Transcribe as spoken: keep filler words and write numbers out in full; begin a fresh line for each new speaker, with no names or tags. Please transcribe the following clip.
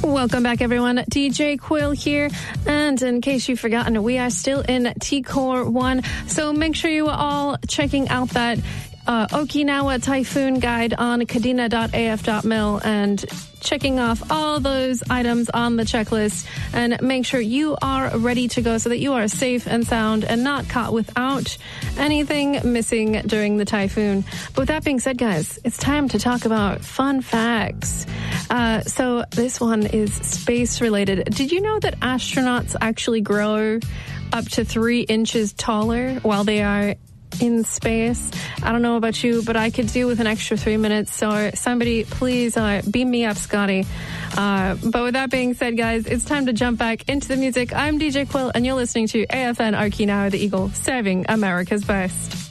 Welcome back, everyone. D J Quill here. And in case you've forgotten, we are still in T-Core one. So make sure you are all checking out that uh, Okinawa Typhoon Guide on kadena dot a f dot mil and checking off all those items on the checklist, and make sure you are ready to go so that you are safe and sound and not caught without anything missing during the typhoon. But with that being said, guys, it's time to talk about fun facts. Uh, so this one is space related. Did you know that astronauts actually grow up to three inches taller while they are in space? I don't know about you, but I could do with an extra three minutes. So somebody please uh, beam me up, Scotty. Uh, but with that being said, guys, it's time to jump back into the music. I'm D J Quill, and you're listening to A F N Okinawa, the Eagle, serving America's best.